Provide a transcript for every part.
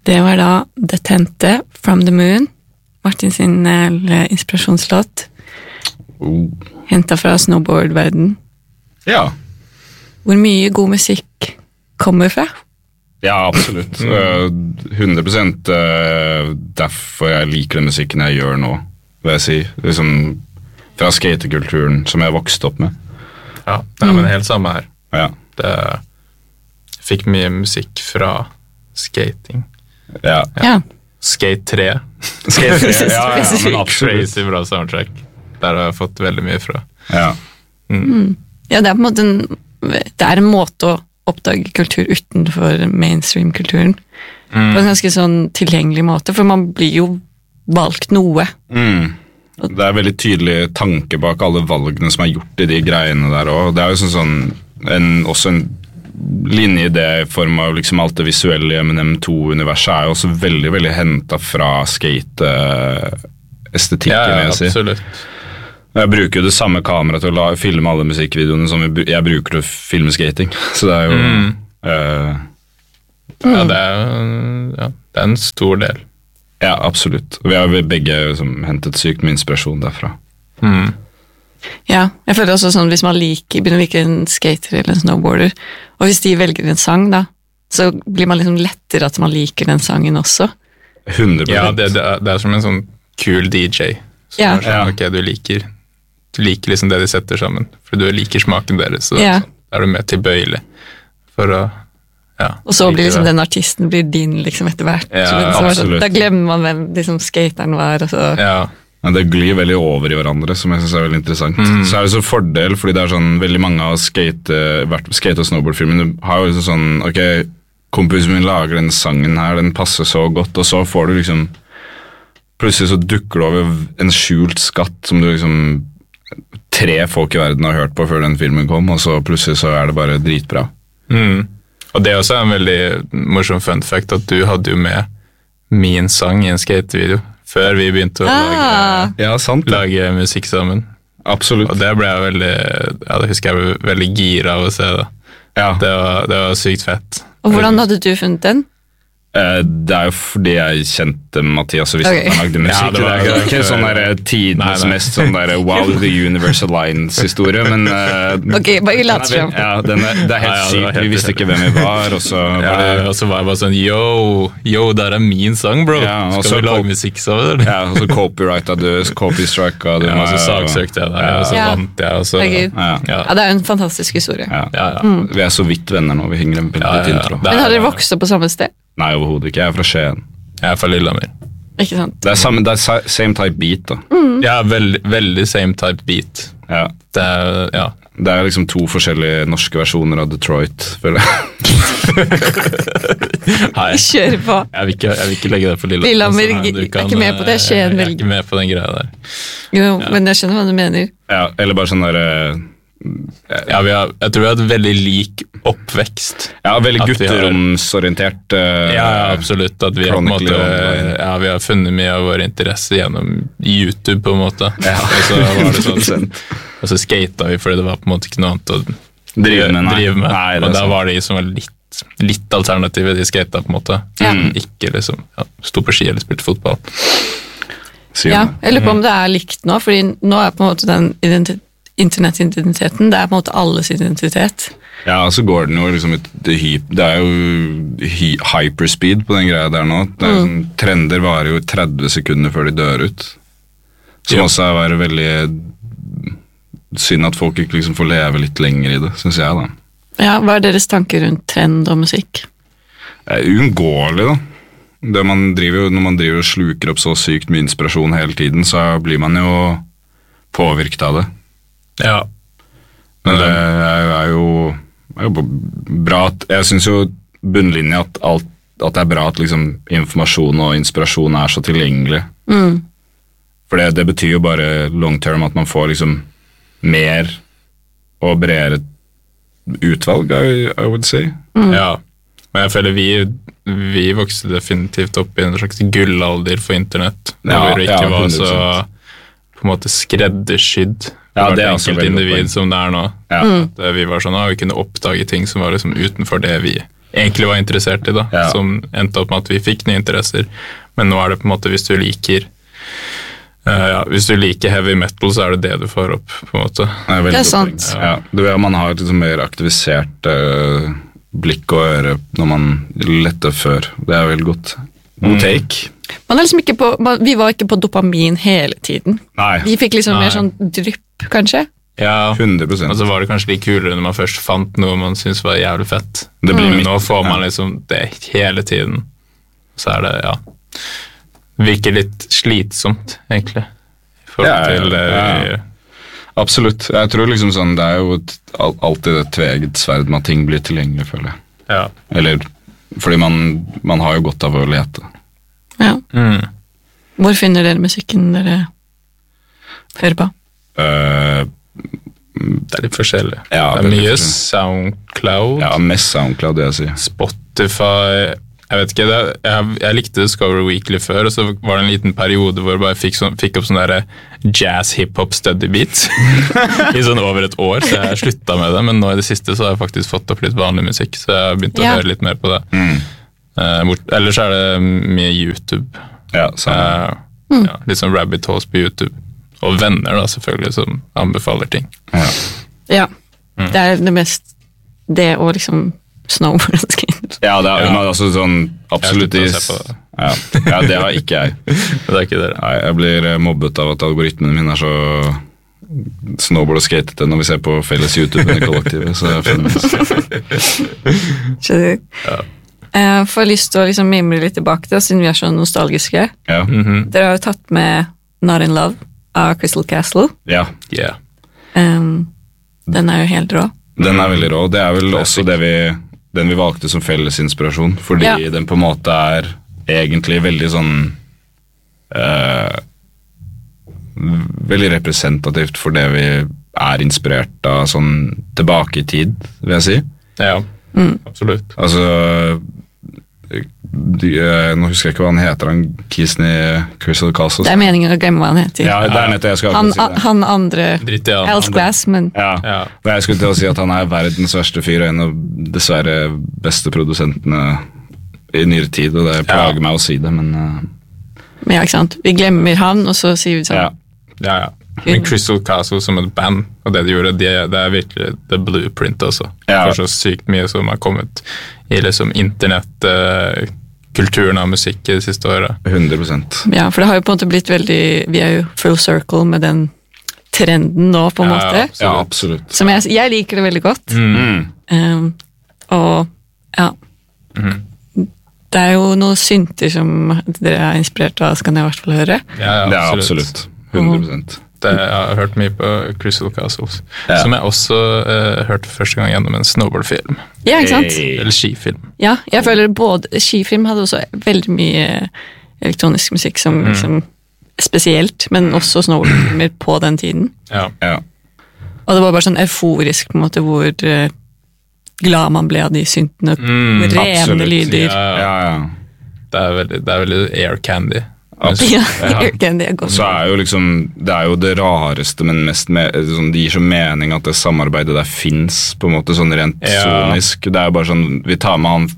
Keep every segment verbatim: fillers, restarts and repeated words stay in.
Det var da Detente, From the Moon, Martin sin uh, inspirasjonslåt. Oh. Hentet fra snowboard-verden. Ja. Hvor mye god musikk kommer fra? Ja, absolutt. hundre prosent derfor jeg liker den musikken jeg gjør nå, vil jeg si. Liksom fra skatekulturen som jeg vokste opp med. Ja, det er men helt samme her. Ja. Det fikk mye musikk fra skating. Ja. Ja. Skate tre. Skate tre, ja, ja, men absolutt. Crazy bra soundtrack. Der har jeg fått veldig mye fra. Ja. Mm. Mm. Ja, det er på en måte en, det er en måte å oppdage kultur utenfor mainstream-kulturen. Mm. På en ganske sånn tilgjengelig måte, for man blir jo valgt noe. Mm. Det er veldig tydelig tanke bak alle valgene som er gjort i de greiene der også. Det er jo sånn, sånn en, også en linjeidé i form av liksom alt det visuelle i M and M to-universet er jo også veldig, veldig hentet fra skate-estetikken, ja, vil jeg si. Absolutt. Jeg bruker jo det samme kameraet til å la, filme alle musikkvideoene som jeg bruker til å filme skating. Så det er jo... Mm. Uh, ja, det er, ja, det er en stor del. Ja, absolutt. Vi har begge som, hentet sykt med inspirasjon derfra. Mm. Ja, jeg føler også sånn, hvis man liker, begynner å like en skater eller en snowboarder, og hvis de velger en sang da, så blir man liksom lettere at man liker den sangen også. hundre prosent. Ja, det, det, er, det er som en sånn cool D J. Så Ja. er sånn, ok, du liker, du liker liksom det de setter sammen, for du liker smaken deres, så Ja. sånn, er du med tilbøyelig for å, ja. Og så blir like liksom det. den artisten blir din liksom etter hvert. Ja, Så det- så var det sånn, absolutt. da glemmer man hvem liksom skateren var, og så... Ja, Men det glir veldig over i hverandre, som jeg synes er veldig interessant. Mm. Så er det så fordel, fordi det er sånn, veldig mange av skate, hvert- skate- og snowboard-filmene har jo liksom sånn, ok, kompisen min lager den sangen her, den passer så godt, og så får du liksom, plutselig så dukker det over en skjult skatt som du liksom, tre folk i verden har hørt på før den filmen kom, og så plutselig så er det bare dritbra. mm. Og det er også en veldig morsom fun fact at du hadde jo med min sang i en skatevideo før vi begynte å Ah. lage, Ja, sant. lage musikk sammen. Absolutt. Og det ble jeg veldig, ja, det husker jeg ble veldig gira av å se det. Ja. Det var, det var sykt fett. Og hvordan hadde du funnet den? Eh, Det er jo fordi jeg kjente Mathias og visste Ok. at han lagde musikk. Ja, det var- det er ikke sånn der tidenes Nei, nei. mest sånn der Wow, the Universe Alliance-historie, men eh, Ok, bare den lat er vel- frem. ja, den er, det er helt Ja, ja, det var sykt. Vi helt- visste ikke hvem vi var, og så Ja, var det, og så var jeg bare sånn, yo, yo, der er min sang, bro. Ja, og Skal så vi lage kom- musikk sammen, eller? ja, og så copyrighta du, copystrika du Ja, og så meg, og- saksøkte jeg deg, og så Ja. vant jeg, og så... Herregud. Ja. Ja, Ja, det er jo en fantastisk historie. Ja. ja, ja. Vi er så vidt venner nå, vi henger en veldig Ja, ja, ja. tynn tråd. Det er- Men har dere vokst opp på samme sted? Nei, overhodet ikke. Jeg er fra Skien. Jeg er fra Lillehammer. Ikke sant? Det er, samme, det er sa- same type beat, da. Ja, veldig, veldig same type beat. Ja. Det er, ja. Det er liksom to forskjellige norske versjoner av Detroit, føler jeg. Hei. Vi kjører på. Jeg vil, ikke, jeg vil ikke legge det på Lillehammer. Lillehammer så, nei, du er kan, ikke med på det, eh, Skien Jeg er velger. ikke med på den greia der. Jo, men jeg skjønner hva du mener. Ja, eller bare sånn der... Ja, vi har, jeg tror vi har et veldig lik oppvekst. Ja, veldig At vi har- gutteromsorientert. eh, Ja, ja, absolutt. At vi har, på en måte, Chronically ja, vi har funnet mye av vår interesse gjennom YouTube, på en måte. Ja. Og så var det sånn, hundre prosent. og så skata vi, fordi det var på en måte ikke noe annet å Drive med, nei. drive med. Nei, det er og da sant. var de som var litt, litt alternative, de skata på en måte. Ja. Mm. Ikke liksom, ja, sto på ski eller spilte fotball. Sier Ja, det. jeg lurer på om det er likt nå, fordi nå er på en måte den identi- internettidentiteten, det er på en måte alles identitet. Ja, så går den jo liksom ut det, hy, det er jo hy, hyperspeed på den greia der nå. Det er jo sånn, trender varer jo tretti sekunder før de dør ut. Som Ja. også er veldig synd at folk ikke liksom får leve litt lenger i det, synes jeg da. Ja, hva er deres tanker rundt trend og musikk? Det er uunngåelig da. Det man driver, jo- når man driver og sluker opp så sykt mye inspirasjon hele tiden, så blir man jo påvirket av det. Ja. Men det er, er, jo, er jo bra at, jeg synes jo bunnlinje at, alt, at det er bra at liksom informasjon og inspirasjon er så tilgjengelig. Mm. For det, det betyr jo bare long term at man får liksom mer og bredere utvalg, I, I would say. Ja, og jeg føler vi, vi vokste definitivt opp i en slags gullalder for internett, Ja, hvor vi ikke ja, var så hundre prosent. på en måte skreddersydd for Ja, hvert det er også enkelt veldig godt individ poeng. som det er nå. Ja. At vi var sånn, ah, vi kunne oppdage ting som var liksom utenfor det vi egentlig var interessert i, da, Ja. som endte opp med at vi fikk nye interesser. Men nå er det på en måte, hvis du liker uh, ja, hvis du liker heavy metal, så er det det du får opp, på en måte. Det er, veldig Det er godt sant. poeng. Ja. Du vet, man har et liksom mer aktivisert eh, blikk og øre når man lette før. Det er veldig godt. God take. Man er liksom ikke på, man, vi var ikke på dopamin hele tiden. Nei, Vi fikk liksom Nei. mer sånn drypp, kanskje. Ja, hundre prosent. og så var det kanskje litt kulere når man først fant noe man syntes var jævlig fett. Det blir Men mitt- nå får man ja. liksom det hele tiden. Så er det, ja, virker litt slitsomt, egentlig. I forhold Ja, ja, til det ja. vi Absolutt. Jeg tror liksom sånn, det er jo et, al- alltid et tveget sverd med at ting blir tilgjengelig, føler jeg. Ja. Eller, fordi man, man har jo godt av å lete. Ja. Mm. Hvor finner dere musikken dere hører på? Eh, Det er litt forskjellig. Ja, det er veldig mye forskjellig. SoundCloud, ja, mest SoundCloud, det jeg sier. Spotify. Jeg vet ikke, det, jeg, jeg likte Discover Weekly før, og så var det en liten periode hvor jeg bare fikk, sånn, fikk opp sånn der jazz hip-hop study beat i sånn over et år, så jeg slutta med det. Men nå i det siste så har jeg faktisk fått opp litt vanlig musikk, så jeg har begynt å Ja. høre litt mer på det. Mm. Eh, bort, ellers er det mye YouTube. Ja, samme. Eh, ja, litt sånn rabbit holes på YouTube. Og venner, da, selvfølgelig, som anbefaler ting. Ja. Ja. Det er det mest det og liksom snowboard og skate. Ja, det er Ja. men altså sånn absolutt Jeg i slutter å se på det. ja. ja, det har ikke jeg. Men det er ikke dere. Nei, jeg blir eh, mobbet av at algoritmene mine er så snowboard og skatete når vi ser på felles YouTube i kollektivet, så jeg finner Skjønner du? Jeg får lyst til å liksom mimre litt tilbake til, siden vi er så nostalgiske. Ja, Mhm. Dere har jo tatt med Not in Love av Crystal Castle. ja. Yeah. Um, den er jo helt rå. Den er veldig rå. Det er vel også det vi, den vi valgte som felles inspirasjon, fordi Ja. den på en måte er egentlig veldig sånn eh, veldig representativt for det vi er inspirert av sånn tilbake i tid, vil jeg si. Ja, Mm. absolutt. Altså de, eh, nå husker jeg ikke hva han heter, han kisen i Crystal Castle. Det er meningen å glemme hva han heter. Ja, det er nettopp jeg skal han, akkurat si det. han andre Dritt i han Else andre. Glass, men Ja. Ja. Men jeg skulle til å si at han er verdens verste fyr og en av dessverre beste produsentene i nyere tid, og det plager Ja. meg å si det, men uh, men ja, ikke sant? Vi glemmer han, og så sier vi sånn. ja. Ja, ja. Men Crystal Castle som et band, og det de gjorde, det, det er virkelig the blueprint også. Ja. For så sykt mye som har kommet i liksom internettkulturen av musikk i det siste året. hundre prosent. Ja, for det har jo på en måte blitt veldig, vi er jo full circle med den trenden nå, på en Ja, måte. absolutt. Ja, absolutt. Som jeg, jeg liker det veldig godt. Mm. Um, og ja. Mhm. Det er jo noen synter som dere er inspirert av, så kan jeg i hvert fall høre. Ja, ja, Det er absolutt. hundre prosent. Det, jeg har hørt mye på Crystal Castles, Ja. som jeg også uh, hørte første gang gjennom en snowboardfilm, Ja, ikke sant? Hey. eller skifilm. Ja, jeg føler både skifilm hadde også veldig mye elektronisk musikk som liksom spesielt, men også snowboardfilmer på den tiden. Ja. Ja. Og det var bare sånn euforisk på en måte hvor eh, glad man ble av de syntene, Mm, revne absolutt. lyder. Ja, Ja, ja. Det er veldig, det er veldig air candy. Absolutt. Ja, Ja. Jørgen, det er godt. Så er jo liksom, det er jo det rareste, men mest me sånn, det gir så mening at det samarbeidet der finnes, på en måte sånn rent Ja. sonisk. Det er jo bare sånn, vi tar med han,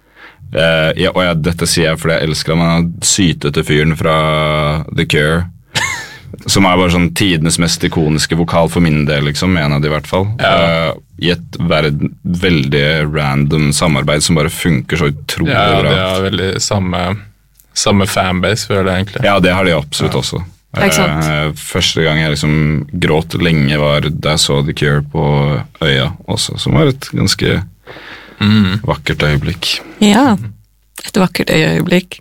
eh, ja, og ja, dette sier jeg fordi jeg elsker han, men han sytete fyren fra The Cure, som er bare sånn tidenes mest ikoniske vokal for min del, liksom, en av de i hvert fall. Ja. Eh, I et verden, veldig random samarbeid som bare funker så utrolig Ja, bra. de har veldig samme, samme fanbase, føler jeg egentlig. Ja, det har de absolutt også. Det er ikke sant. Eh, første gang jeg liksom gråt lenge var da jeg så The Cure på Øya også, som var et ganske Mm. vakkert øyeblikk. Ja, et vakkert øyeblikk.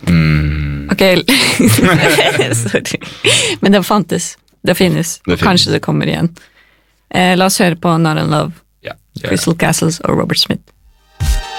Mm. Ok, sorry. Men det fantes, det finnes, Det og kanskje det kommer igjen. Eh, la oss høre på Not in Love, Ja. Ja. Crystal Castles og Robert Smith.